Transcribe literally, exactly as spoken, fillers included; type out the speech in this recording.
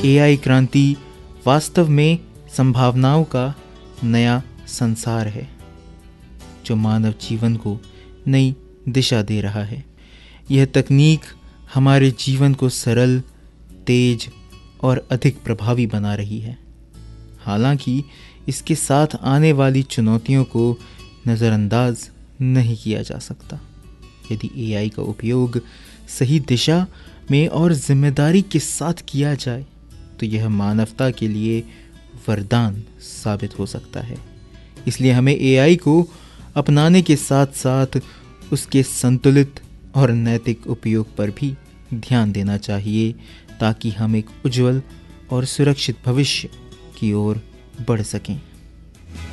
AI क्रांति वास्तव में संभावनाओं का नया संसार है जो मानव जीवन को नई दिशा दे रहा है। यह तकनीक हमारे जीवन को सरल, तेज और अधिक प्रभावी बना रही है। हालांकि इसके साथ आने वाली चुनौतियों को नज़रअंदाज नहीं किया जा सकता। यदि एआई का उपयोग सही दिशा में और जिम्मेदारी के साथ किया जाए तो यह मानवता के लिए वरदान साबित हो सकता है। इसलिए हमें एआई को अपनाने के साथ साथ उसके संतुलित और नैतिक उपयोग पर भी ध्यान देना चाहिए ताकि हम एक उज्जवल और सुरक्षित भविष्य की ओर बढ़ सकें।